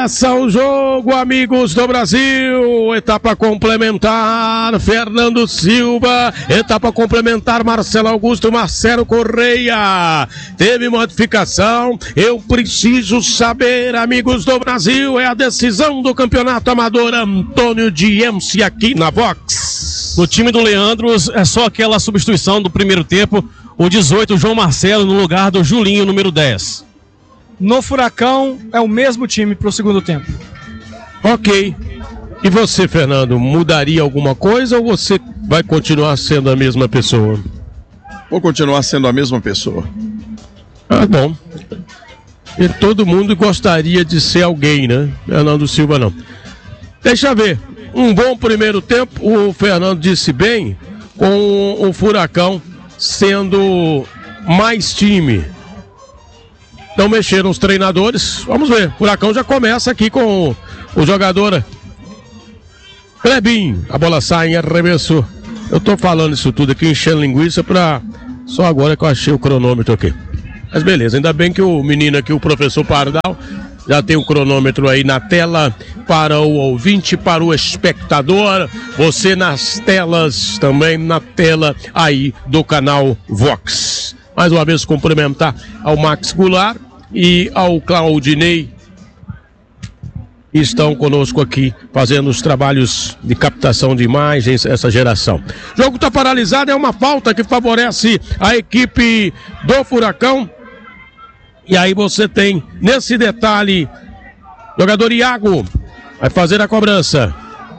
Começa o jogo, amigos do Brasil. Etapa complementar, Fernando Silva. Etapa complementar, Marcelo Augusto, Marcelo Correia. Teve modificação. Eu preciso saber, amigos do Brasil. É a decisão do Campeonato Amador Antônio Diemse aqui na Vox. No time do Leandros é só aquela substituição do primeiro tempo. O 18, João Marcelo, no lugar do Julinho, número 10. No Furacão, é o mesmo time para o segundo tempo. Ok. E você, Fernando, mudaria alguma coisa ou você vai continuar sendo a mesma pessoa? Vou continuar sendo a mesma pessoa. Ah, bom. E todo mundo gostaria de ser alguém, né? Fernando Silva não. Deixa eu ver. Um bom primeiro tempo, o Fernando disse bem, com o Furacão sendo mais time. Não mexeram os treinadores. Vamos ver. O Furacão já começa aqui com o jogador Clebinho. A bola sai em arremesso. Eu tô falando isso tudo aqui, enchendo linguiça pra... Só agora que eu achei o cronômetro aqui. Mas beleza, ainda bem que o menino aqui, o professor Pardal, já tem o cronômetro aí na tela para o ouvinte, para o espectador. Você nas telas, também na tela aí do canal Vox. Mais uma vez cumprimentar ao Max Goulart e ao Claudinei, que estão conosco aqui fazendo os trabalhos de captação de imagens, essa geração. O jogo está paralisado, é uma falta que favorece a equipe do Furacão. E aí você tem, nesse detalhe, jogador Iago vai fazer a cobrança.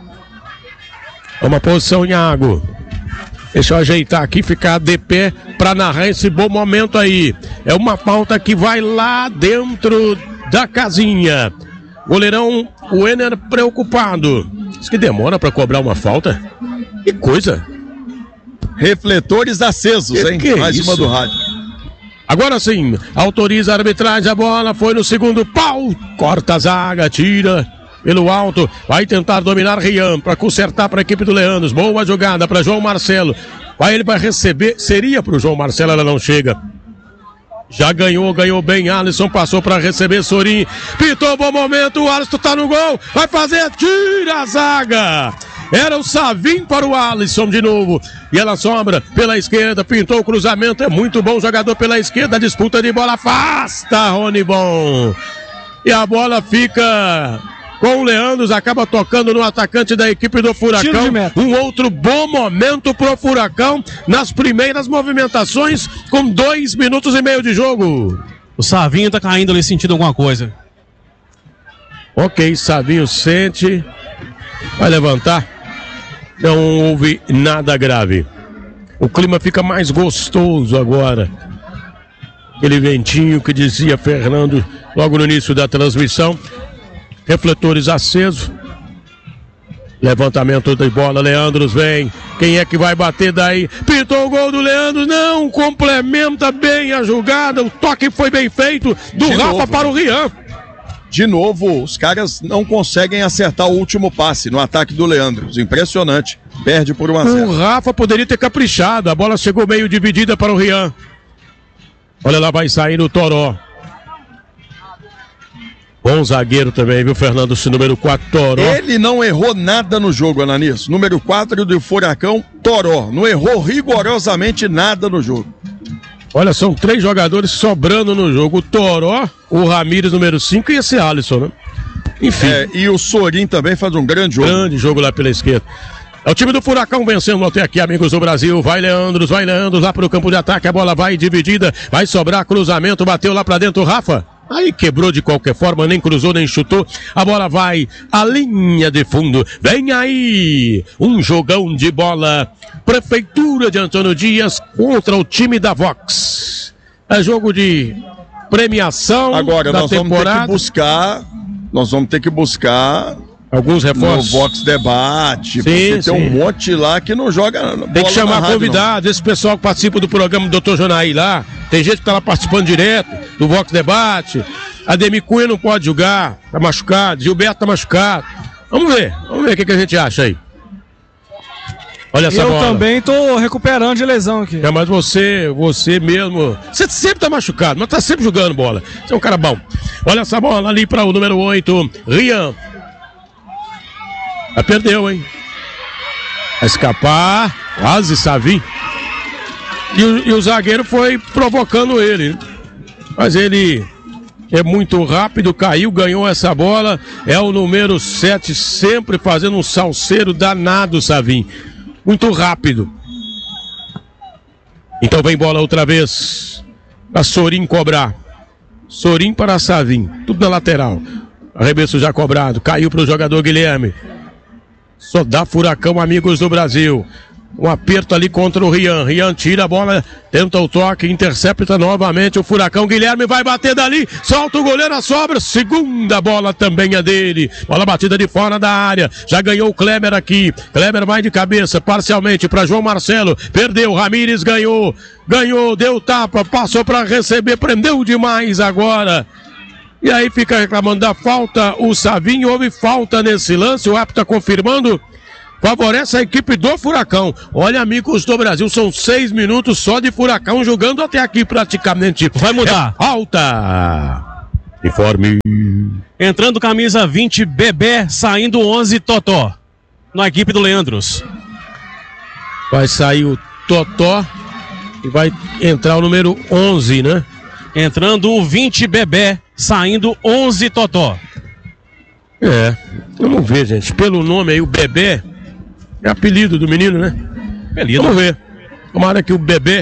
É uma posição Iago. Deixa eu ajeitar aqui, ficar de pé para narrar esse bom momento aí. É uma falta que vai lá dentro da casinha. Goleirão Wenner preocupado. Diz que demora para cobrar uma falta. Que coisa. Refletores acesos, hein? Mais isso? uma do rádio. Agora sim, autoriza a arbitragem, a bola foi no segundo pau, corta a zaga, tira pelo alto, vai tentar dominar Rian para consertar para a equipe do Leandros, boa jogada para João Marcelo, ele vai receber, seria para o João Marcelo, ela não chega. Já ganhou bem, Alisson passou para receber Sorin, pitou bom momento, o Alisson tá no gol, vai fazer, tira a zaga. Era o Savim para o Alisson de novo. E ela sobra pela esquerda, pintou o cruzamento. É muito bom jogador pela esquerda. Disputa de bola, afasta Rony Bom. E a bola fica com o Leandros, acaba tocando no atacante da equipe do Furacão. Um outro bom momento pro Furacão nas primeiras movimentações, com 2 minutos e meio de jogo. O Savinho tá caindo ali, sentindo alguma coisa. Ok, Savinho sente. Vai levantar. Não houve nada grave. O clima fica mais gostoso agora. Aquele ventinho que dizia Fernando logo no início da transmissão. Refletores acesos. Levantamento de bola, Leandros vem. Quem é que vai bater daí? Pintou o gol do Leandros, não, complementa bem a jogada. O toque foi bem feito do Rafa para o Rian. De novo, os caras não conseguem acertar o último passe no ataque do Leandros. Impressionante. Perde por 1-0. O Rafa poderia ter caprichado. A bola chegou meio dividida para o Rian. Olha lá, vai sair o Toró. Bom zagueiro também, viu, Fernando? Esse número 4, Toró. Ele não errou nada no jogo, Ananias. Número 4 do Furacão, Toró. Não errou rigorosamente nada no jogo. Olha, são 3 jogadores sobrando no jogo. O Toró, o Ramírez, número 5, e esse Alisson, né? Enfim. E o Sorin também faz um grande jogo. Grande jogo lá pela esquerda. É o time do Furacão vencendo até aqui, amigos do Brasil. Vai Leandros lá pro campo de ataque. A bola vai dividida, vai sobrar cruzamento. Bateu lá pra dentro o Rafa. Aí quebrou de qualquer forma, nem cruzou, nem chutou. A bola vai à linha de fundo. Vem aí um jogão de bola. Prefeitura de Antônio Dias contra o time da Vox. É jogo de premiação. Agora da nós temporada. Nós vamos ter que buscar alguns reforços no Vox Debate, porque tem um monte lá que não joga bola. Tem que chamar convidados, esse pessoal que participa do programa do Dr. Jonaí lá, tem gente que tá lá participando direto do Vox Debate. Ademir Cunha não pode jogar, tá machucado, Gilberto tá machucado. Vamos ver o que a gente acha aí. Olha essa bola. Eu também tô recuperando de lesão aqui. É, mas você mesmo, você sempre tá machucado, mas tá sempre jogando bola. Você é um cara bom. Olha essa bola ali para o número 8, Rian. Já perdeu, hein? Vai escapar, quase Savin. E o zagueiro foi provocando ele. Mas ele é muito rápido, caiu, ganhou essa bola. É o número 7, sempre fazendo um salseiro danado, Savin. Muito rápido. Então vem bola outra vez. Pra Sorin cobrar. Sorin para Savin. Tudo na lateral. Arremesso já cobrado. Caiu pro jogador Guilherme. Só dá Furacão, amigos do Brasil. Um aperto ali contra o Rian. Rian tira a bola, tenta o toque, intercepta novamente o Furacão. Guilherme vai bater dali, solta o goleiro, a sobra. Segunda bola também é dele. Bola batida de fora da área. Já ganhou o Kleber aqui. Kleber vai de cabeça, parcialmente para João Marcelo. Perdeu, Ramírez ganhou. Ganhou, deu tapa, passou para receber, prendeu demais agora. E aí fica reclamando da falta o Savin. Houve falta nesse lance, o árbitro está confirmando. Favorece a equipe do Furacão. Olha, amigos do Brasil, são 6 minutos só de Furacão jogando até aqui praticamente. Vai mudar. Alta. Informe. Entrando camisa 20, Bebé, saindo 11, Totó. Na equipe do Leandros. Vai sair o Totó e vai entrar o número 11, né? Entrando o 20, Bebé, saindo 11, Totó. Vamos ver, gente. Pelo nome aí, o Bebé é apelido do menino, né? Apelido. Vamos ver. Tomara que o Bebé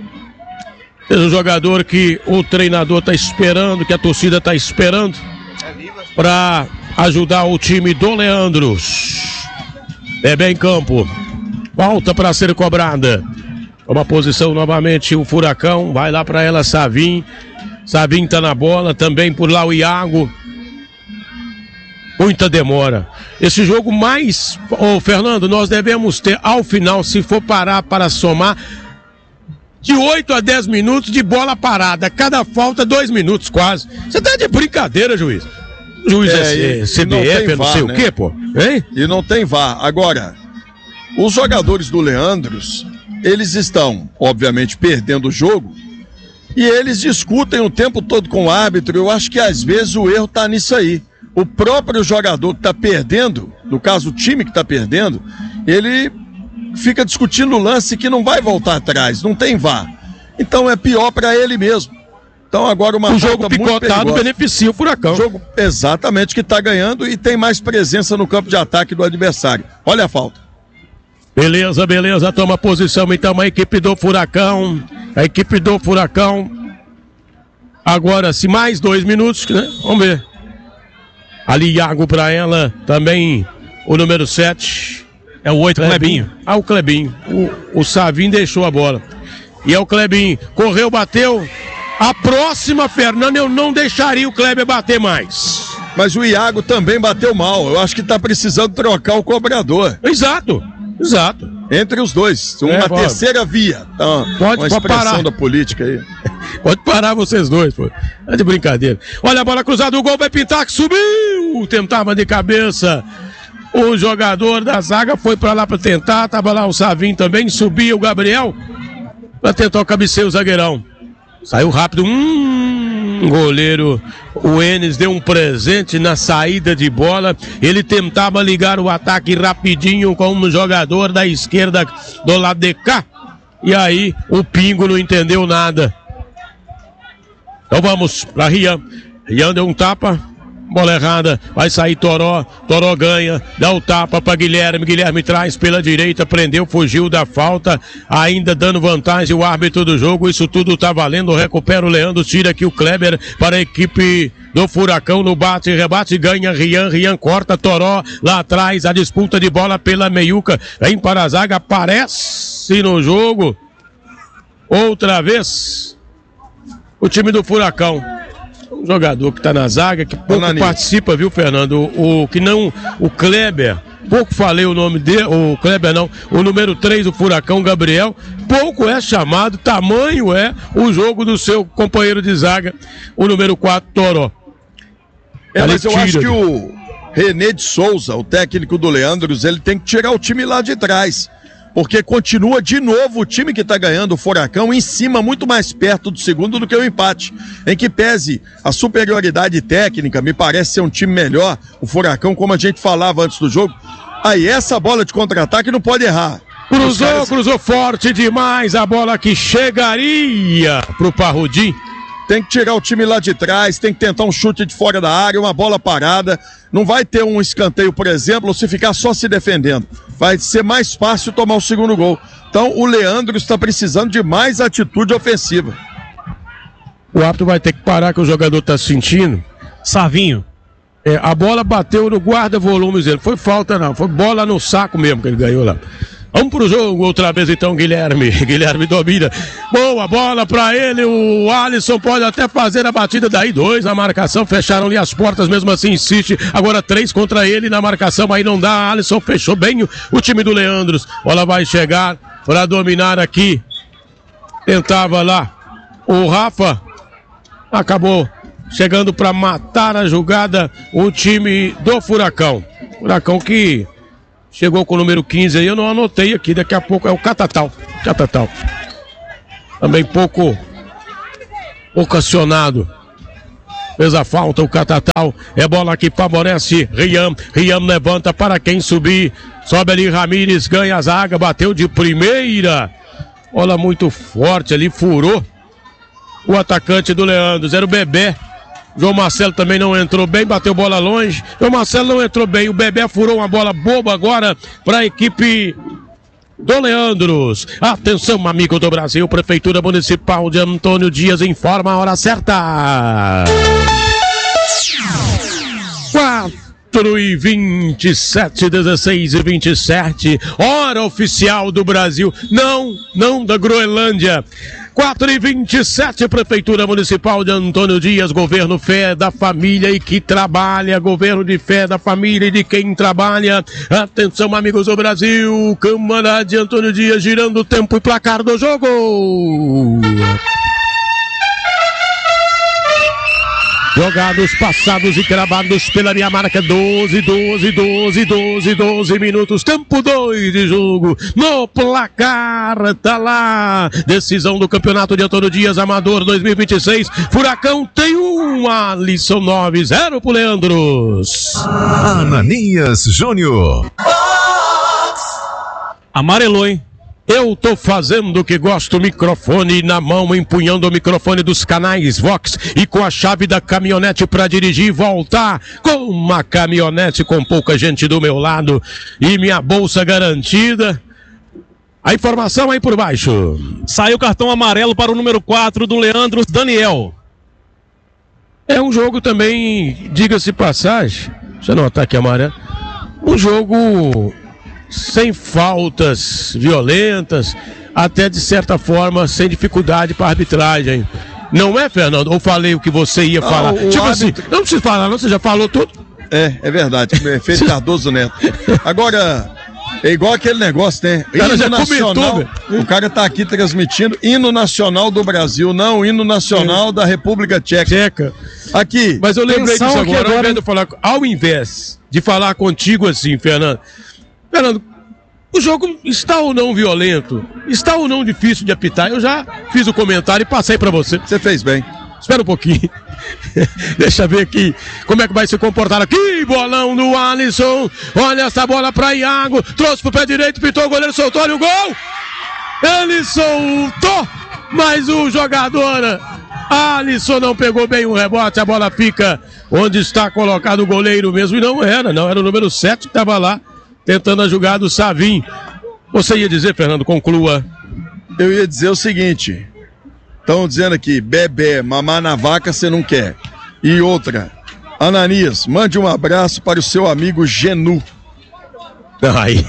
seja um jogador que o treinador tá esperando, que a torcida tá esperando para ajudar o time do Leandros. Bebé em campo. Falta para ser cobrada. Toma posição novamente o Furacão. Vai lá para ela, Savin. Savin tá na bola. Também por lá o Iago. Muita demora. Esse jogo mais... Fernando, nós devemos ter ao final, se for parar para somar, de 8 a 10 minutos de bola parada. Cada falta 2 minutos quase. Você tá de brincadeira, juiz. O juiz é CBF, não sei o quê, pô. Hein? E não tem VAR. Agora, os jogadores do Leandros, eles estão, obviamente, perdendo o jogo e eles discutem o tempo todo com o árbitro. Eu acho que às vezes o erro tá nisso aí. O próprio jogador que está perdendo, no caso o time que está perdendo, ele fica discutindo o lance que não vai voltar atrás, não tem VAR. Então é pior para ele mesmo. Então agora uma o jogo picotado beneficia o Furacão. O jogo exatamente que está ganhando e tem mais presença no campo de ataque do adversário. Olha a falta. Beleza, beleza, toma posição então a equipe do Furacão. A equipe do Furacão. Agora, se mais 2 minutos, né? Vamos ver. Ali Iago pra ela, também o número 7. É o 8, Clebinho. O Clebinho. O Savin deixou a bola. E é o Clebinho. Correu, bateu. A próxima, Fernando, eu não deixaria o Kleber bater mais. Mas o Iago também bateu mal. Eu acho que tá precisando trocar o cobrador. Exato. Entre os dois. Uma terceira via. Então, pode expressão parar da política aí. Pode parar vocês dois, pô. É de brincadeira. Olha a bola cruzada, o gol vai pintar, que subiu! Tentava de cabeça. O jogador da zaga foi pra lá pra tentar. Tava lá o Savin também, subia o Gabriel pra tentar o cabeceio, o zagueirão. Saiu rápido. Goleiro, o Enes deu um presente na saída de bola. Ele tentava ligar o ataque rapidinho com um jogador da esquerda do lado de cá. E aí o Pingo não entendeu nada. Então vamos para Rian. Rian deu um tapa. Bola errada, vai sair Toró ganha, dá o tapa para Guilherme traz pela direita, prendeu, fugiu da falta, ainda dando vantagem o árbitro do jogo, isso tudo tá valendo, recupera o Leandro, tira aqui o Kleber para a equipe do Furacão no bate, rebate, ganha Rian corta Toró, lá atrás a disputa de bola pela meiuca, vem para a zaga, aparece no jogo, outra vez, o time do Furacão. Um jogador que tá na zaga, que pouco participa, viu, Fernando? O Kleber, pouco falei o nome dele, o Kleber não, o número 3 do Furacão, Gabriel, pouco é chamado, tamanho é o jogo do seu companheiro de zaga, o número 4, Toró. Mas eu acho que o René de Souza, o técnico do Leandros, ele tem que tirar o time lá de trás. porque continua de novo o time que está ganhando, o Furacão, em cima, muito mais perto do segundo do que o empate, em que pese a superioridade técnica, me parece ser um time melhor, o Furacão, como a gente falava antes do jogo. Aí essa bola de contra-ataque não pode errar. Cruzou forte demais, a bola que chegaria pro Parrudim. Tem que tirar o time lá de trás, tem que tentar um chute de fora da área, uma bola parada. Não vai ter um escanteio, por exemplo, se ficar só se defendendo. Vai ser mais fácil tomar o segundo gol. Então o Leandro está precisando de mais atitude ofensiva. O árbitro vai ter que parar, que o jogador está sentindo. Savinho. A bola bateu no guarda-volumes dele. Foi falta não, foi bola no saco mesmo que ele ganhou lá. Vamos pro jogo outra vez então, Guilherme. Guilherme domina. Boa bola pra ele, o Alisson pode até fazer a batida daí, 2 na marcação, fecharam-lhe as portas, mesmo assim insiste. Agora 3 contra ele na marcação, aí não dá, Alisson fechou bem o time do Leandros. Bola vai chegar pra dominar aqui. Tentava lá o Rafa, acabou chegando pra matar a jogada o time do Furacão. Furacão que chegou com o número 15 aí, eu não anotei aqui, daqui a pouco é o Catatal. Também pouco acionado. Fez a falta o Catatal, é bola que favorece Rian levanta para quem subir, sobe ali Ramírez, ganha a zaga, bateu de primeira. Bola muito forte ali, furou o atacante do Leandros, era o Bebé. João Marcelo também não entrou bem, bateu bola longe. João Marcelo não entrou bem, o Bebé furou uma bola boba agora para a equipe do Leandros. Atenção, amigo do Brasil, Prefeitura Municipal de Antônio Dias informa a hora certa. 4h27, 16h27, hora oficial do Brasil, não da Groenlândia. 4h27, Prefeitura Municipal de Antônio Dias, governo fé da família e que trabalha, governo de fé da família e de quem trabalha. Atenção, amigos do Brasil, Câmara de Antônio Dias, girando o tempo e placar do jogo. Jogados, passados e cravados pela minha marca, 12 minutos, tempo 2 de jogo, no placar, tá lá, decisão do Campeonato de Antônio Dias Amador 2026, Furacão tem 1, Alisson 9-0 pro Leandros. Ananias Júnior. Amarelou, hein? Eu tô fazendo o que gosto, microfone na mão, empunhando o microfone dos canais Vox e com a chave da caminhonete para dirigir e voltar com uma caminhonete com pouca gente do meu lado e minha bolsa garantida. A informação aí por baixo. Saiu cartão amarelo para o número 4 do Leandros, Daniel. É um jogo também, diga-se passagem, deixa eu anotar aqui amarelo, um jogo sem faltas violentas, até de certa forma sem dificuldade para arbitragem. Não é, Fernando? Ou falei o que você ia falar? Tipo assim, não precisa falar, não, você já falou tudo. É verdade, efeito Cardoso Neto. Agora, é igual aquele negócio, né? Hino nacional, o cara tá aqui transmitindo hino nacional do Brasil, não hino nacional da República Tcheca. Aqui. Mas eu lembrei disso agora, ao invés de falar contigo assim, Fernando, o jogo está ou não violento? Está ou não difícil de apitar? Eu já fiz o comentário e passei pra você. Você fez bem. Espera um pouquinho. Deixa eu ver aqui como é que vai se comportar aqui. Bolão do Alisson. Olha essa bola pra Iago. Trouxe pro pé direito, pitou, o goleiro soltou, olha o gol. Ele soltou, mas o jogador Alisson não pegou bem o rebote. A bola fica onde está colocado o goleiro mesmo. E não era o número 7 que estava lá tentando a jogada do Savim. Você ia dizer, Fernando, conclua. Eu ia dizer o seguinte. Estão dizendo aqui, Bebé, mamar na vaca você não quer. E outra, Ananias, mande um abraço para o seu amigo Genu. Aí.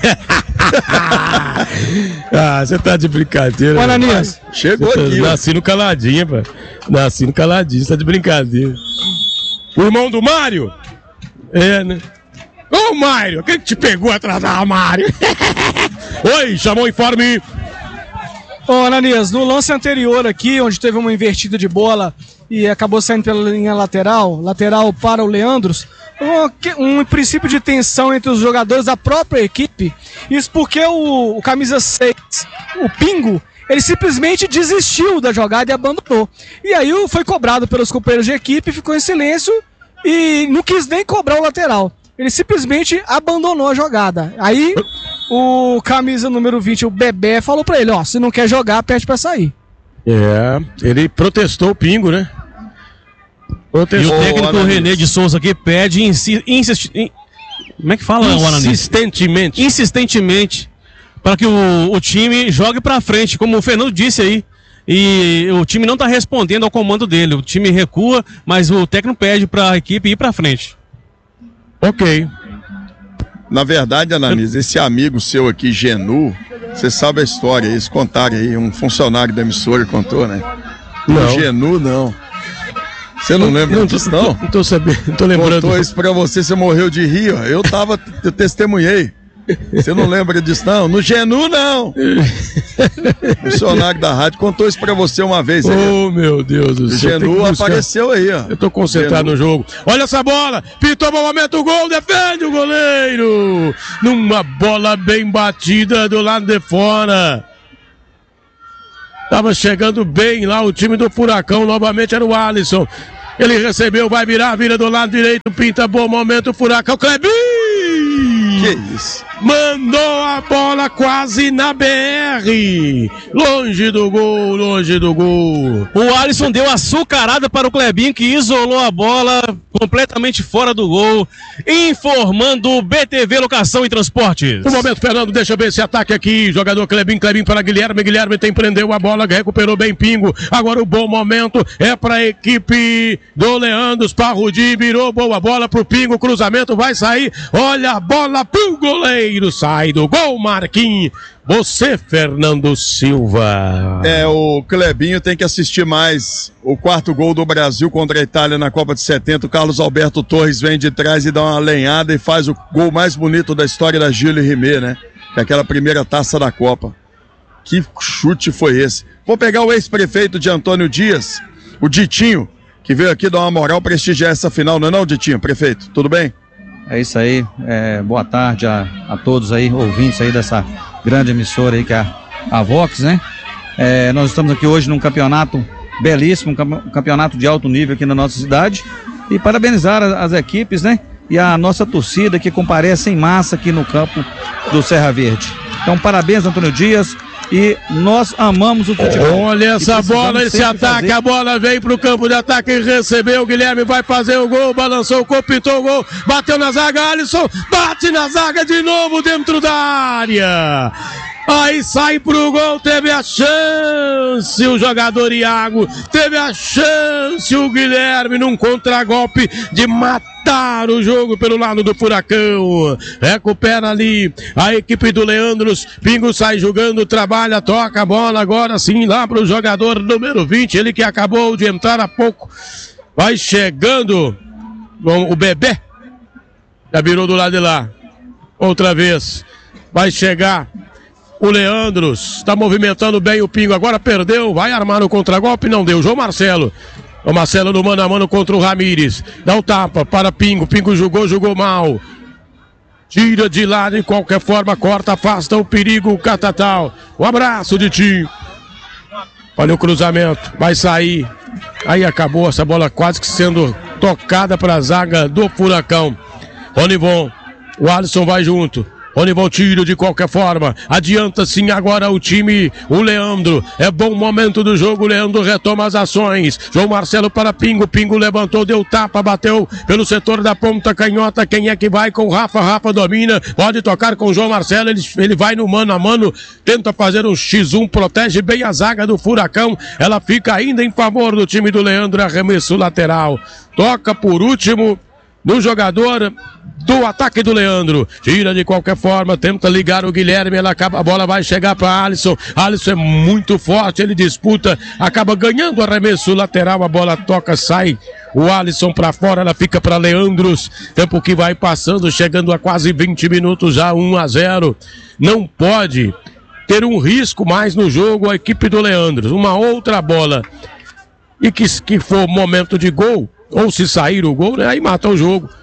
Você tá de brincadeira. Ananias, chegou aqui. Nasci no caladinho, pai. Nasci no caladinho, você tá de brincadeira. O irmão do Mário? É, né? Ô, Mário, quem que te pegou atrasado, Mário? Oi, chamou o informe. Ô, Ananias, no lance anterior aqui, onde teve uma invertida de bola e acabou saindo pela linha lateral para o Leandros, um princípio de tensão entre os jogadores da própria equipe. Isso porque o camisa 6, o Pingo, ele simplesmente desistiu da jogada e abandonou. E aí foi cobrado pelos companheiros de equipe, ficou em silêncio e não quis nem cobrar o lateral. Ele simplesmente abandonou a jogada. Aí o camisa número 20, o Bebé, falou pra ele, se não quer jogar, pede pra sair. Ele protestou o Pingo, né? Protestou. E o técnico René de Souza aqui pede como é que fala, insistentemente para que o time jogue pra frente, como o Fernando disse aí. E o time não tá respondendo ao comando dele. O time recua, mas o técnico pede pra equipe ir pra frente. Ok. Na verdade, Ananis, esse amigo seu aqui, Genu, você sabe a história, eles contaram aí, um funcionário da emissora contou, né? Não. Genu, não. Você não lembra disso, não? Não tô sabendo, não tô lembrando. Contou isso pra você morreu de rir, ó. Eu testemunhei. Você não lembra disso, não? No Genu, não! O funcionário da rádio contou isso pra você uma vez. Meu Deus do céu. O Genu apareceu aí, ó. Eu tô concentrado no jogo. Olha essa bola! Pintou o momento, o gol, defende o goleiro! Numa bola bem batida do lado de fora. Tava chegando bem lá o time do Furacão, novamente era o Alisson. Ele recebeu, vai virar, vira do lado direito, pinta, bom momento, Furacão, Clebinho! Que isso? Mandou a bola quase na BR. Longe do gol, longe do gol. O Alisson deu açucarada para o Clebinho, que isolou a bola completamente fora do gol. Informando o BTV Locação e Transportes. Um momento, Fernando, deixa eu ver esse ataque aqui. Jogador Clebinho para Guilherme. Guilherme prendeu a bola, recuperou bem Pingo. Agora o bom momento é para a equipe do Leandros. Parrudi virou boa bola pro Pingo. Cruzamento vai sair. Olha a bola pro goleiro. Sai do gol, Marquinhos. Você, Fernando Silva. O Clebinho tem que assistir mais o quarto gol do Brasil contra a Itália na Copa de 70. O Carlos Alberto Torres vem de trás e dá uma lenhada e faz o gol mais bonito da história da Gilles Rimet, né? Que é aquela primeira taça da Copa. Que chute foi esse? Vou pegar o ex-prefeito de Antônio Dias, o Ditinho, que veio aqui dar uma moral, prestigiar essa final, não é não, Ditinho? Prefeito, tudo bem? É isso aí, boa tarde a todos aí, ouvintes aí dessa grande emissora aí que é a Vox, né? Nós estamos aqui hoje num campeonato belíssimo, um campeonato de alto nível aqui na nossa cidade, e parabenizar as equipes, né? E a nossa torcida que comparece em massa aqui no campo do Serra Verde. Então, parabéns, Antônio Dias. E nós amamos o futebol. Olha essa bola, esse ataque, a bola veio pro campo de ataque e recebeu, o Guilherme vai fazer o gol, balançou o corpo, pintou o gol, bateu na zaga, Alisson, bate na zaga de novo dentro da área. Aí sai pro gol, teve a chance o jogador Iago, teve a chance o Guilherme num contragolpe de matar o jogo pelo lado do Furacão. Recupera ali a equipe do Leandros, Pingo sai jogando, trabalha, toca a bola agora sim lá pro jogador número 20, ele que acabou de entrar há pouco. Vai chegando o Bebé, já virou do lado de lá, outra vez, vai chegar o Leandros, está movimentando bem o Pingo, agora perdeu, vai armar o contragolpe, não deu, João Marcelo. O Marcelo no mano a mano contra o Ramires, dá o tapa para Pingo, Pingo jogou mal. Tira de lá de qualquer forma, corta, afasta o perigo, o Catatal. Um abraço de Tim. Olha o cruzamento, vai sair. Aí acabou essa bola quase que sendo tocada para a zaga do Furacão. Ronivon, o Alisson vai junto. Ronivon tira de qualquer forma, adianta sim agora o time, o Leandro, é bom momento do jogo, o Leandro retoma as ações, João Marcelo para Pingo, Pingo levantou, deu tapa, bateu pelo setor da ponta canhota, quem é que vai com o Rafa, Rafa domina, pode tocar com o João Marcelo, ele vai no mano a mano, tenta fazer um X1, protege bem a zaga do Furacão, ela fica ainda em favor do time do Leandro, arremesso lateral, toca por último no jogador do ataque do Leandro, tira de qualquer forma, tenta ligar o Guilherme, a bola vai chegar para Alisson, Alisson é muito forte, ele disputa, acaba ganhando o arremesso lateral, a bola toca, sai o Alisson para fora, ela fica para Leandros, tempo que vai passando, chegando a quase 20 minutos já, 1-0, não pode ter um risco mais no jogo a equipe do Leandros, uma outra bola, e que for momento de gol, ou se sair o gol, né, aí mata o jogo.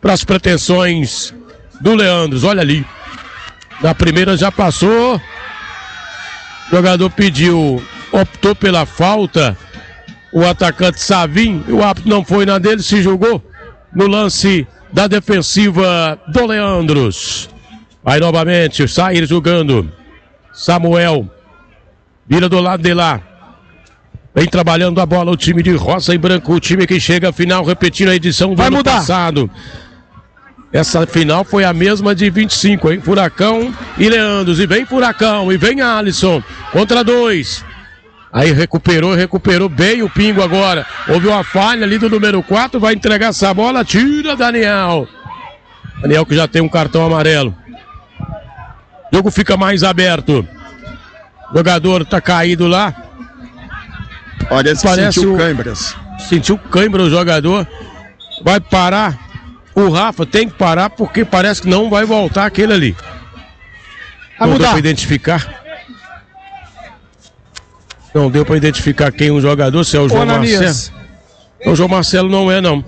para as pretensões do Leandros. Olha ali. Na primeira já passou. O jogador optou pela falta. O atacante Savim, o árbitro não foi na dele, se jogou no lance da defensiva do Leandros. Vai novamente, sair jogando. Samuel, vira do lado de lá. Vem trabalhando a bola o time de rosa e branco, o time que chega à final, repetindo a edição do ano passado. Essa final foi a mesma de 25, hein? Furacão e Leandros, e vem Furacão, e vem Alisson, contra 2. Aí recuperou bem o Pingo agora. Houve uma falha ali do número 4, vai entregar essa bola, tira Daniel. Daniel que já tem um cartão amarelo. O jogo fica mais aberto. O jogador tá caído lá. Parece que sentiu câimbras. Sentiu câimbra o jogador. Vai parar. O Rafa tem que parar porque parece que não vai voltar aquele ali. Não deu pra identificar. Não deu pra identificar quem o jogador, se é o João Marcelo. O João Marcelo não é, não.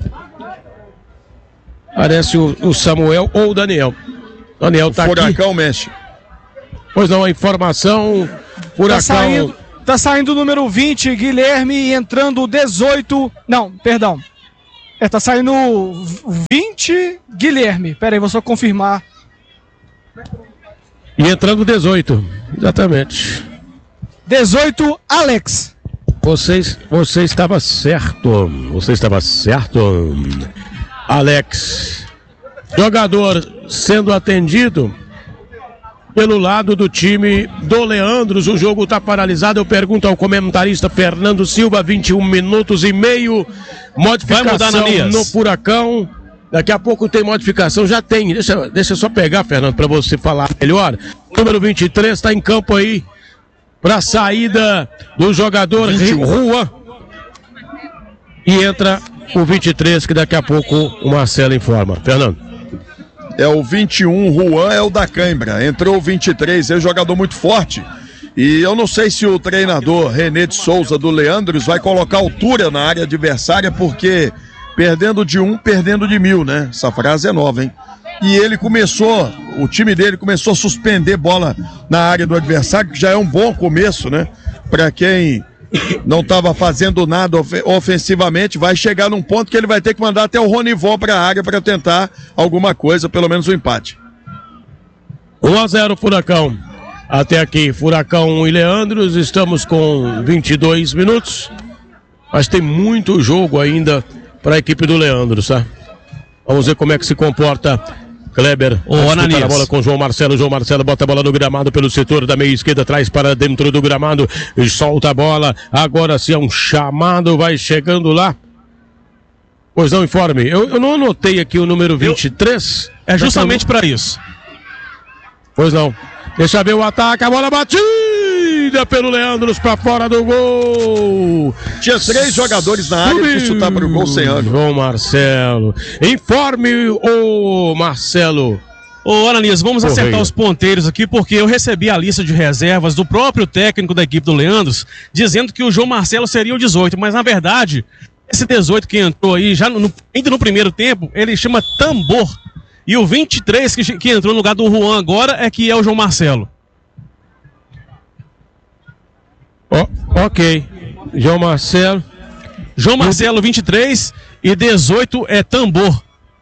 Parece o Samuel ou o Daniel. Daniel tá aqui. Furacão mexe. Pois não, a informação. Furacão. Tá saindo o número 20, Guilherme, e entrando o 18. Não, perdão. Tá saindo 20, Guilherme. Pera aí, vou só confirmar. E entrando o 18. Exatamente. 18, Alex. Você estava certo. Você estava certo. Alex. Jogador sendo atendido pelo lado do time do Leandros. O jogo está paralisado. Eu pergunto ao comentarista Fernando Silva, 21 minutos e meio. Modificação no Furacão. Daqui a pouco tem modificação. Já tem. Deixa eu só pegar, Fernando, para você falar melhor. O número 23 está em campo aí para a saída do jogador Juan. E entra o 23, que daqui a pouco o Marcelo informa. Fernando. É o 21, Juan é o da cãibra. Entrou o 23, é um jogador muito forte. E eu não sei se o treinador René de Souza do Leandros vai colocar altura na área adversária, porque perdendo de 1, perdendo de 1000, né? Essa frase é nova, hein? E ele o time dele começou a suspender bola na área do adversário, que já é um bom começo, né? Para quem não estava fazendo nada ofensivamente, vai chegar num ponto que ele vai ter que mandar até o Ronivon para a área para tentar alguma coisa, pelo menos um empate. 1-0 Furacão. Até aqui, Furacão e Leandros, estamos com 22 minutos, mas tem muito jogo ainda para a equipe do Leandros, tá? Vamos ver como é que se comporta Kleber. A bola com João Marcelo bota a bola no gramado pelo setor da meia esquerda, traz para dentro do gramado e solta a bola. Agora sim é um chamado, vai chegando lá. Pois não, informe. Eu não anotei aqui o número 23. É justamente para isso. Pois não. Deixa ver o ataque, a bola batida pelo Leandros para fora do gol. Tinha 3 jogadores na área que chutar para o gol sem ângulo. João Marcelo. Informe o Marcelo. Ô Ananias, vamos acertar os ponteiros aqui, porque eu recebi a lista de reservas do próprio técnico da equipe do Leandros, dizendo que o João Marcelo seria o 18, mas na verdade, esse 18 que entrou aí, ainda no primeiro tempo, ele chama Tambor. E o 23 que entrou no lugar do Juan agora é que é o João Marcelo. Ok. João Marcelo, 23 e 18 é Tambor.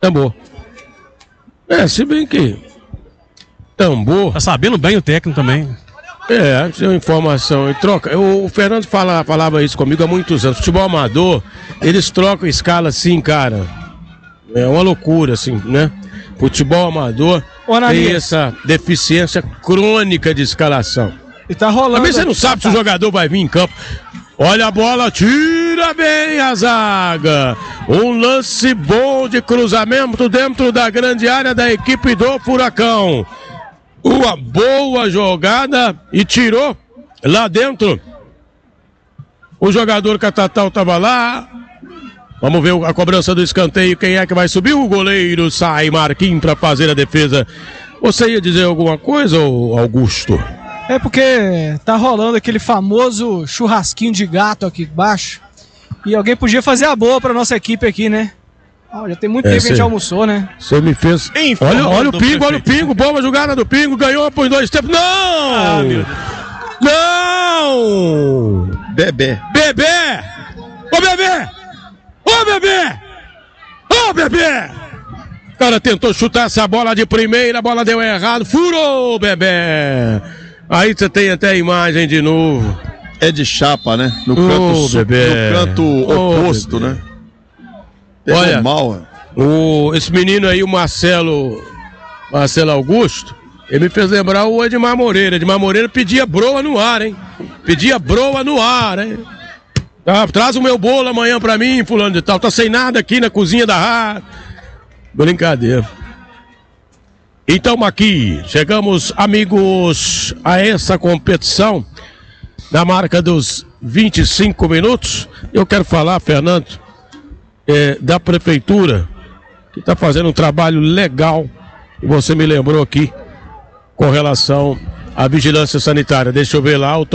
Se bem que Tambor. Tá sabendo bem o técnico também. Tem informação e troca. O Fernando falava isso comigo há muitos anos. Futebol amador, eles trocam escala assim, cara. É uma loucura, assim, né? Futebol amador tem essa deficiência crônica de escalação. E tá rolando. Também você não sabe se o jogador vai vir em campo. Olha a bola, tira bem a zaga. Um lance bom de cruzamento dentro da grande área da equipe do Furacão. Uma boa jogada e tirou lá dentro. O jogador Catatal estava lá. Vamos ver a cobrança do escanteio, quem é que vai subir? O goleiro sai, Marquinhos, para fazer a defesa. Você ia dizer alguma coisa, Augusto? É porque tá rolando aquele famoso churrasquinho de gato aqui embaixo. E alguém podia fazer a boa pra nossa equipe aqui, né? Já tem muito tempo que a gente almoçou, né? Você me fez. Olha o Pingo, boa jogada do Pingo, ganhou por 2 tempos. Não! Meu Deus. Não! Bebê! Ô bebê! O cara tentou chutar essa bola de primeira, a bola deu errado, furou, bebê! Aí você tem até a imagem de novo. É de chapa, né? No canto oposto, né? Pegou. Olha, mal. Esse menino aí, o Marcelo Augusto, ele me fez lembrar o Edmar Moreira. Edmar Moreira pedia broa no ar, hein? Traz o meu bolo amanhã pra mim, fulano de tal. Tá sem nada aqui na cozinha da rádio. Brincadeira. Então aqui, chegamos, amigos, a essa competição da marca dos 25 minutos. Eu quero falar, Fernando, da prefeitura, que está fazendo um trabalho legal, e você me lembrou aqui, com relação à vigilância sanitária. Deixa eu ver lá, o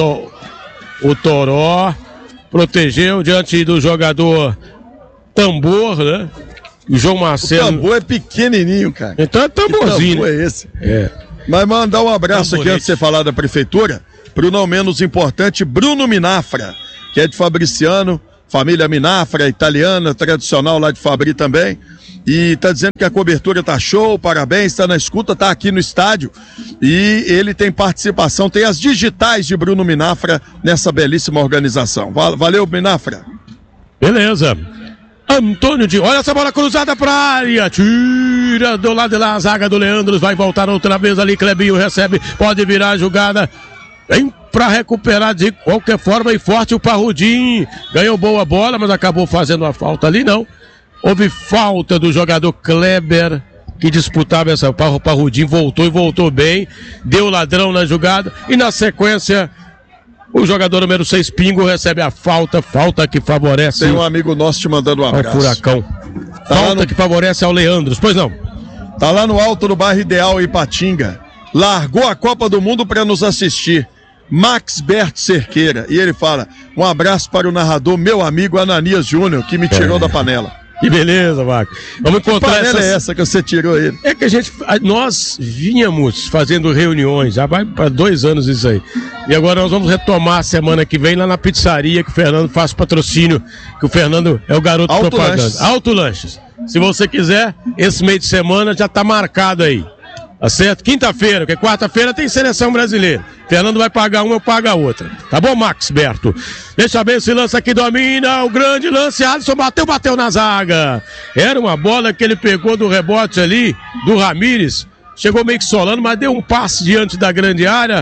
Toró protegeu diante do jogador Tambor, né? O João Marcelo. O Tambor é pequenininho, cara. Então é tamborzinho. Que tambor é esse? Mas mandar um abraço aqui antes de você falar da prefeitura, pro não menos importante, Bruno Minafra, que é de Fabriciano, família Minafra, italiana, tradicional lá de Fabri também, e tá dizendo que a cobertura tá show, parabéns, tá na escuta, tá aqui no estádio, e ele tem participação, tem as digitais de Bruno Minafra nessa belíssima organização. Valeu, Minafra. Beleza. Antônio de... Olha essa bola cruzada pra área. Tira do lado de lá a zaga do Leandros. Vai voltar outra vez ali. Clebinho recebe. Pode virar a jogada. Vem pra recuperar de qualquer forma e forte o Parrudinho. Ganhou boa bola, mas acabou fazendo a falta ali, não. Houve falta do jogador Kleber, que disputava essa. O Parrudinho voltou e voltou bem. Deu ladrão na jogada. E na sequência... O jogador número 6, Pingo, recebe a falta que favorece... Tem um amigo nosso te mandando um abraço. Ao Furacão. Falta que favorece ao Leandros, pois não? Tá lá no alto do bairro Ideal, Ipatinga. Largou a Copa do Mundo para nos assistir. Max Berto Cerqueira. E ele fala, um abraço para o narrador, meu amigo Ananias Júnior, que me tirou da panela. Que beleza, Vaca. Vamos encontrar que panela é essa que você tirou ele? É que nós vínhamos fazendo reuniões, já vai para 2 anos isso aí. E agora nós vamos retomar a semana que vem lá na pizzaria que o Fernando faz patrocínio, que o Fernando é o garoto propaganda. Alto Lanches. Se você quiser, esse meio de semana já tá marcado aí. Tá certo? Quinta-feira, porque quarta-feira tem seleção brasileira. Fernando vai pagar uma, eu pago a outra. Tá bom, Max Berto? Deixa ver esse lance aqui, domina. O grande lance, Alisson bateu na zaga. Era uma bola que ele pegou do rebote ali, do Ramírez. Chegou meio que solando, mas deu um passe diante da grande área.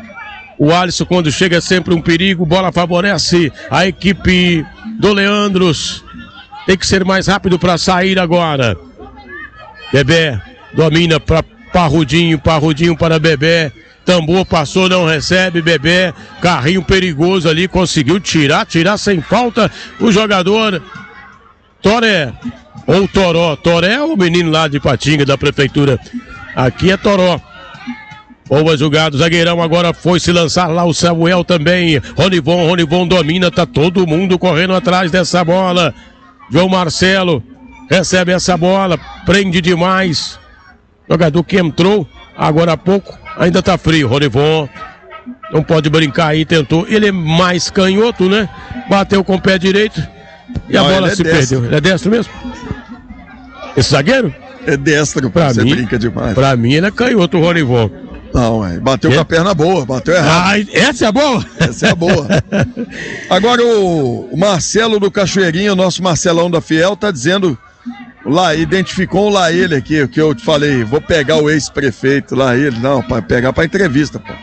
O Alisson, quando chega, é sempre um perigo. Bola favorece a equipe do Leandros. Tem que ser mais rápido para sair agora. Bebê domina para Parrudinho para Bebê. Tambor passou, não recebe. Bebê, carrinho perigoso ali, conseguiu tirar sem falta o jogador Toré, ou Toró. Toré é o menino lá de Ipatinga, da prefeitura. Aqui é Toró. Boa jogada, o zagueirão agora foi se lançar lá, o Samuel também. Ronivon domina, tá todo mundo correndo atrás dessa bola. João Marcelo recebe essa bola, prende demais. Jogador que entrou agora há pouco, ainda tá frio. Ronivon não pode brincar aí, tentou. Ele é mais canhoto, né? Bateu com o pé direito e a bola se perdeu. Ele é destro mesmo? Esse zagueiro? É destro, você brinca demais. Pra mim ele é canhoto, o Ronivon. Não, bateu com a perna boa, bateu errado. Essa é boa? Essa é boa. Agora o Marcelo do Cachoeirinho, nosso Marcelão da Fiel, tá dizendo... Lá, identificou o Laíle aqui, o que eu te falei, vou pegar o ex-prefeito Laíle, não, para pegar para entrevista, pô.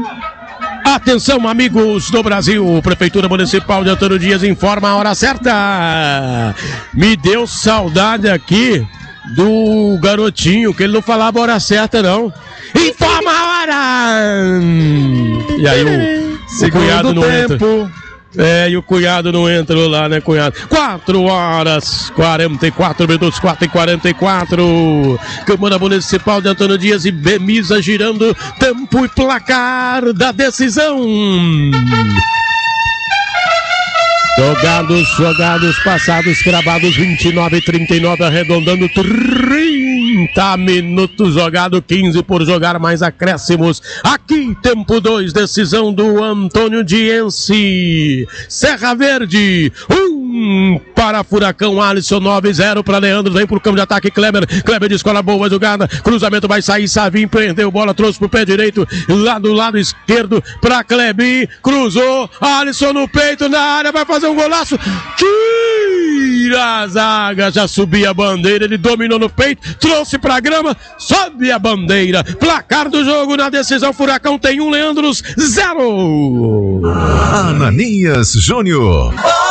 Atenção, amigos do Brasil, Prefeitura Municipal de Antônio Dias informa a hora certa. Me deu saudade aqui do garotinho, que ele não falava a hora certa, não. Informa a hora! E aí o cunhado não entra. E o cunhado não entrou lá, né, cunhado? 4h44, 4h44. Câmara Municipal de Antônio Dias e Bemisa girando. Tempo e placar da decisão. Jogados, passados, cravados, 29:39, arredondando 30 minutos jogado, 15 por jogar, mais acréscimos. Aqui, tempo 2, decisão do Antônio Diense. Serra Verde, 1 para Furacão, Alisson, 9-0 para Leandro, vem pro campo de ataque, Kleber de escola boa jogada, cruzamento vai sair, Savinho prendeu, bola trouxe pro pé direito, lá do lado esquerdo para Klebinho, cruzou, Alisson no peito, na área, vai fazer um golaço, tira a zaga, já subia a bandeira, ele dominou no peito, trouxe pra grama, sobe a bandeira, placar do jogo na decisão, Furacão tem 1, Leandros 0. Ananias Júnior.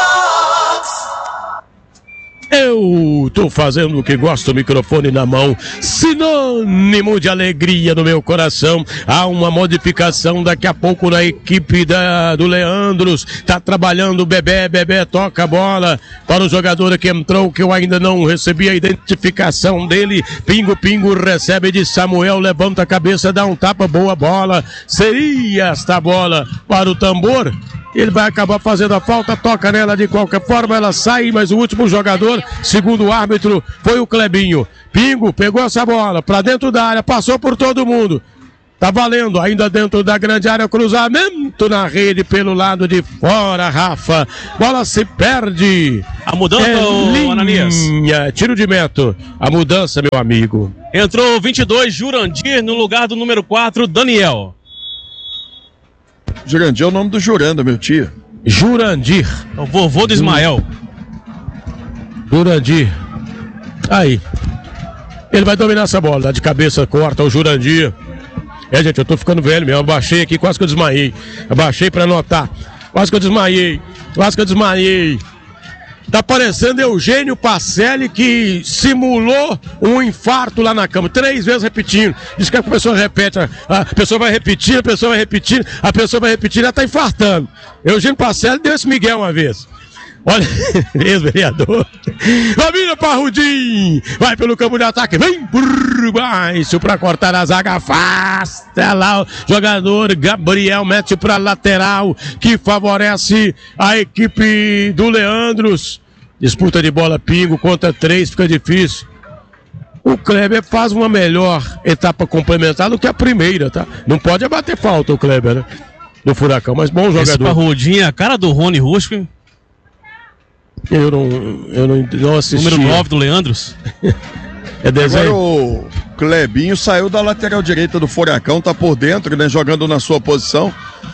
Eu tô fazendo o que gosto, microfone na mão, sinônimo de alegria no meu coração. Há uma modificação daqui a pouco na equipe do Leandros, tá trabalhando o Bebé toca a bola para o jogador que entrou, que eu ainda não recebi a identificação dele. Pingo recebe de Samuel, levanta a cabeça, dá um tapa, boa bola, seria esta bola para o Tambor. Ele vai acabar fazendo a falta, toca nela de qualquer forma, ela sai, mas o último jogador, segundo o árbitro, foi o Klebinho. Pingo pegou essa bola pra dentro da área, passou por todo mundo. Tá valendo, ainda dentro da grande área, cruzamento na rede pelo lado de fora, Rafa. Bola se perde. A mudança, Ananias? Tiro de meta. A mudança, meu amigo. Entrou 22, Jurandir, no lugar do número 4, Daniel. Jurandir é o nome do Juranda, meu tio. Jurandir. O vovô do Ismael. Jurandir. Aí. Ele vai dominar essa bola. De cabeça, corta o Jurandir. Gente, eu tô ficando velho mesmo. Eu baixei aqui, quase que eu desmaiei. Eu baixei pra anotar. Quase que eu desmaiei. Tá parecendo Eugênio Pacelli, que simulou um infarto lá na cama, 3 vezes repetindo. Diz que a pessoa repete, a pessoa vai repetindo, ela tá infartando. Eugênio Pacelli deu esse migué uma vez. Olha, ex-vereador. Domina Parrudim. Vai pelo campo de ataque. Vem por baixo pra cortar a zaga. Afasta lá o jogador. Gabriel mete pra lateral, que favorece a equipe do Leandros. Disputa de bola, Pingo contra 3, fica difícil. O Kleber faz uma melhor etapa complementar do que a primeira, tá? Não pode abater falta o Kleber, né? Do Furacão, mas bom jogador. Esse Parrudim é a cara do Rony Rusco. Eu não assisti. Número 9 do Leandros. É desenho. Agora o Klebinho saiu da lateral direita do Furacão, tá por dentro, né, jogando na sua posição.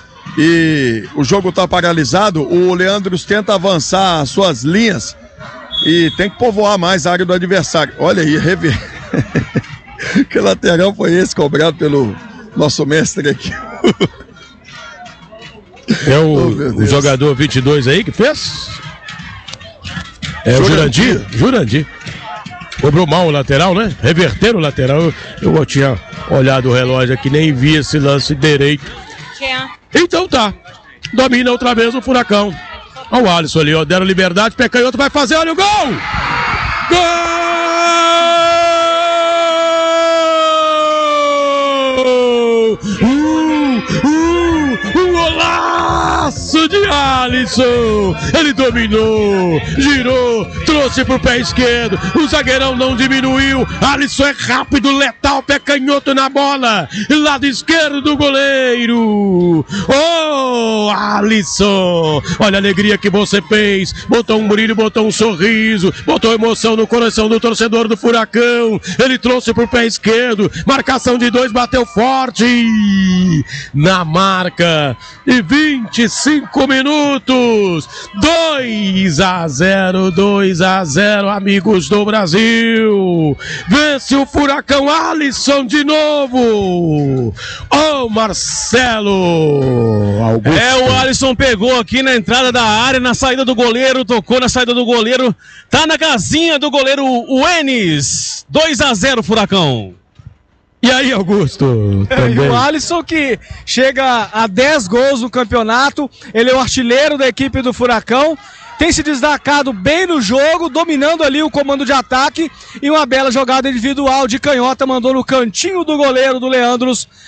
E o jogo tá paralisado. O Leandros tenta avançar as suas linhas e tem que povoar mais a área do adversário. Olha aí, que lateral foi esse cobrado pelo nosso mestre aqui? É o jogador 22 aí que fez? É o Jurandir. Cobrou mal o lateral, né? Reverteram o lateral. Eu tinha olhado o relógio aqui, nem vi esse lance direito. Então tá. Domina outra vez o Furacão. Olha o Alisson ali, ó. Deram liberdade, pé canhoto, vai fazer, olha o gol! Gol! Golaço de Alisson! Ele dominou, girou, trouxe pro pé esquerdo, o zagueirão não diminuiu, Alisson é rápido, letal, pé canhoto na bola, lado esquerdo do goleiro. Oh, Alisson! Olha a alegria que você fez, botou um brilho, botou um sorriso, botou emoção no coração do torcedor do Furacão. Ele trouxe pro pé esquerdo, marcação de 2, bateu forte na marca e 25 minutos, 2-0, amigos do Brasil. Vence o Furacão, Alisson de novo. Oh, Marcelo Augusto. O Alisson pegou aqui na entrada da área, na saída do goleiro, tocou na saída do goleiro, tá na casinha do goleiro Enes. 2-0 Furacão. E aí, Augusto? E o Alisson, que chega a 10 gols no campeonato, ele é o artilheiro da equipe do Furacão, tem se destacado bem no jogo, dominando ali o comando de ataque, e uma bela jogada individual de canhota, mandou no cantinho do goleiro do Leandros.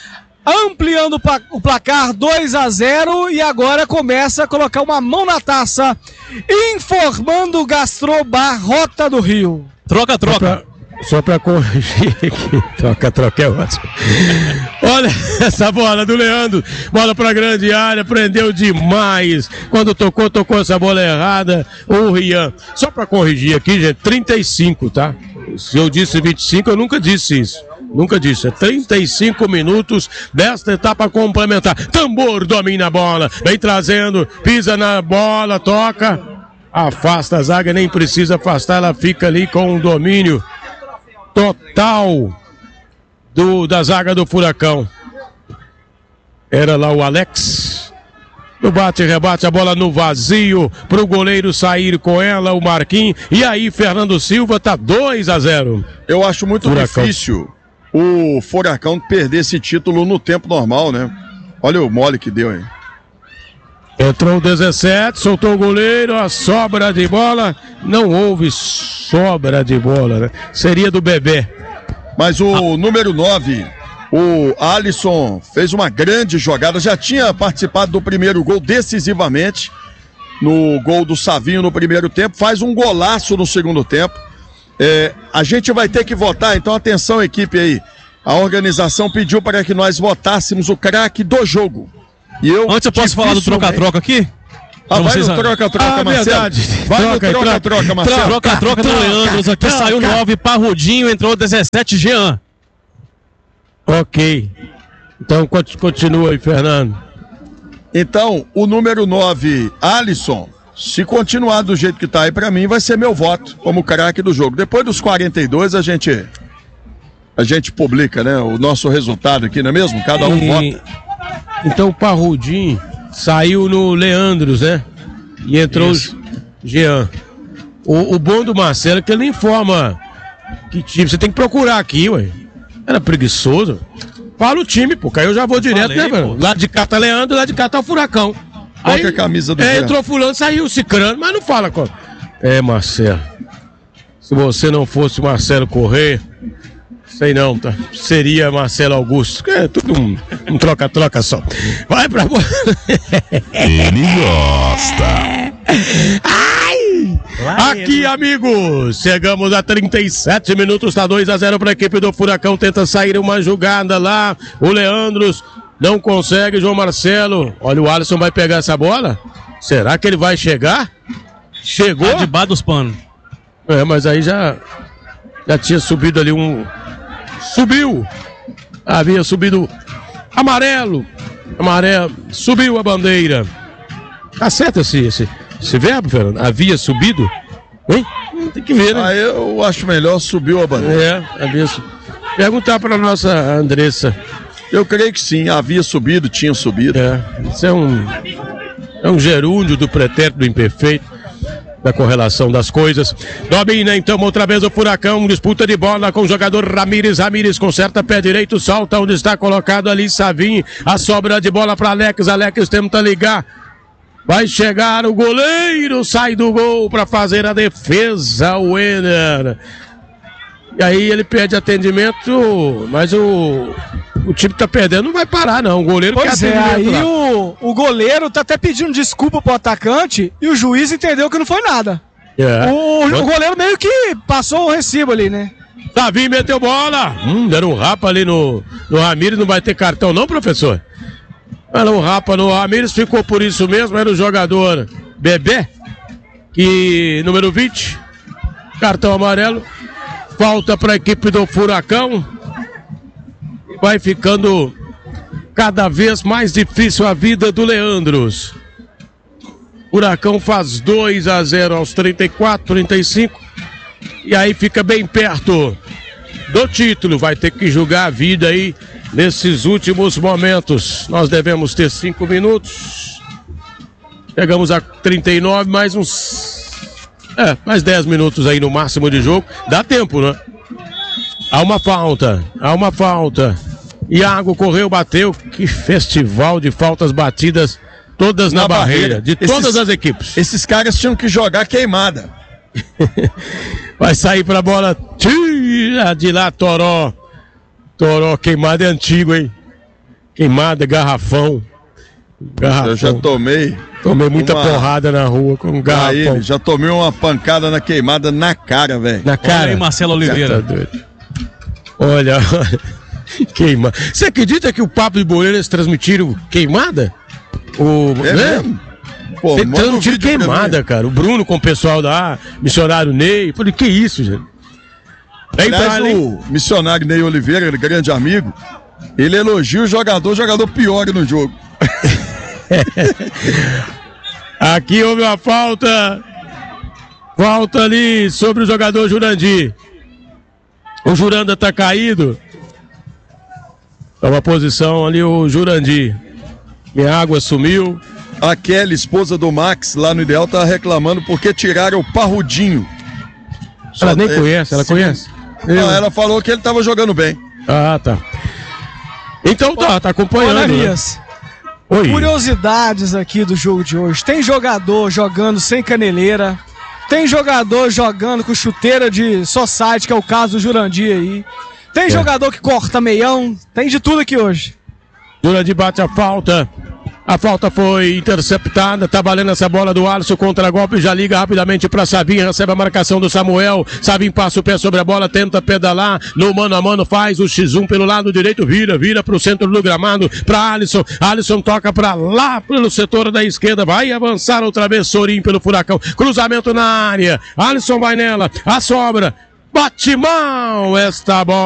ampliando o placar 2-0 e agora começa a colocar uma mão na taça, informando o Gastrobar Rota do Rio. Troca. Só pra corrigir aqui. Troca é ótimo. Olha essa bola do Leandro. Bola pra grande área. Prendeu demais. Quando tocou essa bola errada. O Rian. Só pra corrigir aqui, gente. 35, tá? Se eu disse 25, eu nunca disse isso. Nunca disse. É 35 minutos desta etapa complementar. Tambor domina a bola. Vem trazendo. Pisa na bola. Toca. Afasta a zaga. Nem precisa afastar. Ela fica ali com o domínio total da zaga do Furacão. Era lá o Alex. No bate-rebate, a bola no vazio, pro goleiro sair com ela, o Marquinhos. E aí, Fernando Silva tá 2-0. Eu acho muito difícil o Furacão perder esse título no tempo normal, né? Olha o mole que deu aí. Entrou o 17, soltou o goleiro, a sobra de bola. Não houve sobra de bola, né? Seria do Bebê. Mas o número 9, o Alisson, fez uma grande jogada. Já tinha participado do primeiro gol decisivamente. No gol do Savinho no primeiro tempo. Faz um golaço no segundo tempo. A gente vai ter que votar, então atenção, equipe aí. A organização pediu para que nós votássemos o craque do jogo. Antes eu posso falar do troca-troca aqui? Vai no troca-troca, Marcelo. Verdade. Vai no troca-troca, Marcelo. Troca-troca do Leandros aqui, saiu 9, Parrudinho, entrou 17, Jean. Ok. Então continua aí, Fernando. Então, o número 9, Alisson, se continuar do jeito que tá aí, pra mim vai ser meu voto como craque do jogo. Depois dos 42 a gente publica, né, o nosso resultado aqui, não é mesmo? Cada um vota. Então o Parrudinho saiu no Leandros, né? E entrou o Jean. O bom do Marcelo é que ele informa que time. Você tem que procurar aqui, ué. Era preguiçoso. Fala o time, pô. Aí eu já vou direto, né, velho? Lá de cá tá Leandro, lá de cá tá o Furacão. Qual que é a camisa do entrou fulano, saiu Cicrano, mas não fala qual. Marcelo. Se você não fosse Marcelo Corrêa, sei não, tá? Seria Marcelo Augusto. É tudo um troca-troca só. Vai pra bola. Ele gosta. Ai! Aqui, amigos, chegamos a 37 minutos, tá 2-0 para a equipe do Furacão, tenta sair uma jogada lá, o Leandros não consegue, João Marcelo, olha, o Alisson vai pegar essa bola, será que ele vai chegar? Chegou? Tá debaixo dos panos. Mas aí já tinha subido ali subiu, havia subido amarelo, subiu a bandeira, tá certo esse verbo, Fernando? Havia subido? Hein? Tem que ver, né? Eu acho melhor subiu a bandeira. Havia subido. Perguntar para nossa Andressa. Eu creio que sim, havia subido, tinha subido. Isso é um gerúndio do pretérito do imperfeito, da correlação das coisas. Domina então outra vez o Furacão, disputa de bola com o jogador Ramires conserta pé direito, solta onde está colocado ali Savinho, a sobra de bola para Alex tenta ligar. Vai chegar o goleiro, sai do gol para fazer a defesa, o Wenner. E aí ele pede atendimento, mas o time tá perdendo, não vai parar não, o goleiro quer atendimento. Aí o goleiro tá até pedindo desculpa pro atacante e o juiz entendeu que não foi nada. O goleiro meio que passou o recibo ali, né? Davi meteu bola, deram um rapa ali no Ramires, não vai ter cartão não, professor? Era um rapa no Ramires, ficou por isso mesmo, era o jogador Bebê, que número 20, cartão amarelo, falta para a equipe do Furacão, vai ficando cada vez mais difícil a vida do Leandros. Furacão faz 2-0 aos 34, 35, e aí fica bem perto do título, vai ter que jogar a vida aí nesses últimos momentos. Nós devemos ter 5 minutos. Chegamos a 39, mais mais 10 minutos aí no máximo de jogo. Dá tempo, né? Há uma falta. Iago correu, bateu. Que festival de faltas batidas, todas na barreira, de todas as equipes. Esses caras tinham que jogar queimada. Vai sair pra bola. Tira de lá, Toró queimado é antigo, hein? Queimada, garrafão. Eu já tomei muita porrada na rua com garrafão. Já tomei uma pancada na queimada na cara, velho. Na cara? Olha aí, Marcelo Oliveira. Tá doido. Olha, queimada. Você acredita que o Papo de Boleiras transmitiram queimada? Mesmo? Pô, transmitiram queimada, cara. O Bruno com o pessoal da Missionário Ney. Falei, que isso, gente? Aliás, o missionário Ney Oliveira, grande amigo, ele elogia o jogador pior no jogo. Aqui houve uma falta ali sobre o jogador Jurandir. O Juranda tá caído. Tá uma posição ali o Jurandir. Minha água sumiu. A Kelly, esposa do Max, lá no Ideal, tá reclamando porque tiraram o Parrudinho. Ela nem conhece, ela conhece? Não, ela falou que ele tava jogando bem. Ah, tá. Então tá acompanhando. Ananias, Oi. Curiosidades aqui do jogo de hoje. Tem jogador jogando sem caneleira. Tem jogador jogando com chuteira de society, que é o caso do Jurandir aí. Tem jogador que corta meião. Tem de tudo aqui hoje. Jurandir bate a falta. A falta foi interceptada, tá valendo essa bola do Alisson, contra-golpe, já liga rapidamente pra Savin, recebe a marcação do Samuel, Savin passa o pé sobre a bola, tenta pedalar, no mano a mano faz o X1 pelo lado direito, vira pro centro do gramado, pra Alisson toca pra lá, pelo setor da esquerda, vai avançar outra vez, Sorin pelo furacão, cruzamento na área, Alisson vai nela, a sobra, bate mal esta bola.